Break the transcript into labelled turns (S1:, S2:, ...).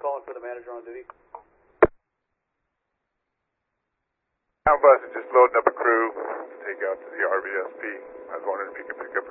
S1: calling for the manager on duty.
S2: Town bus is just loading up a crew to take out to the RVSP. I was wondering if you could pick up